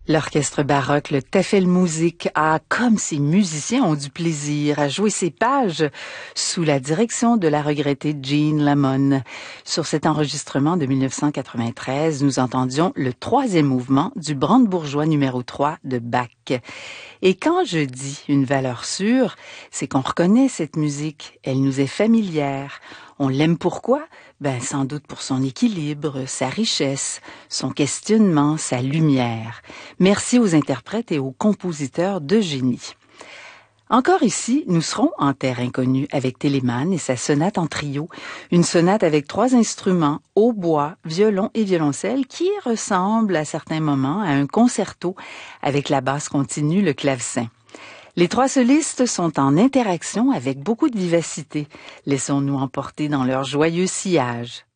L'orchestre baroque, le Tafelmusik, a, comme ses musiciens, ont du plaisir à jouer ces pages sous la direction de la regrettée Jean Lamon. Sur cet enregistrement de 1993, nous entendions le troisième mouvement du Brandebourgeois numéro 3 de Bach. Et quand je dis une valeur sûre, c'est qu'on reconnaît cette musique, elle nous est familière. On l'aime pourquoi? Sans doute pour son équilibre, sa richesse, son questionnement, sa lumière. Merci aux interprètes et aux compositeurs de génie. Encore ici, nous serons en terre inconnue avec Telemann et sa sonate en trio, une sonate avec 3 instruments, hautbois, violon et violoncelle, qui ressemble à certains moments à un concerto avec la basse continue, le clavecin. Les 3 solistes sont en interaction avec beaucoup de vivacité. Laissons-nous emporter dans leur joyeux sillage.